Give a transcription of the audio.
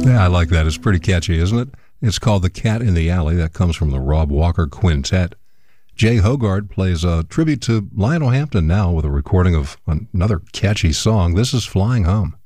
Yeah, I like that. It's pretty catchy, isn't it? It's called The Cat in the Alley. That comes from the Rob Walker Quintet. Jay Hogarth plays a tribute to Lionel Hampton now with a recording of another catchy song. This is Flying Home.